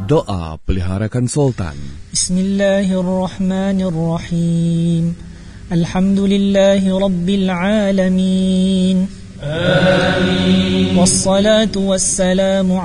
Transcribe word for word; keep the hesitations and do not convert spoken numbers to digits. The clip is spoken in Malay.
Doa Pelihara Konsultan. Bismillahirrahmanirrahim. Alhamdulillahi Rabbil Alamin. Amin. Wassalatu wassalamu